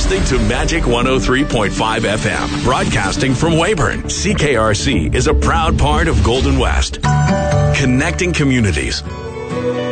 listening to Magic 103.5 FM, broadcasting from Weyburn. CKRC is a proud part of Golden West, connecting communities.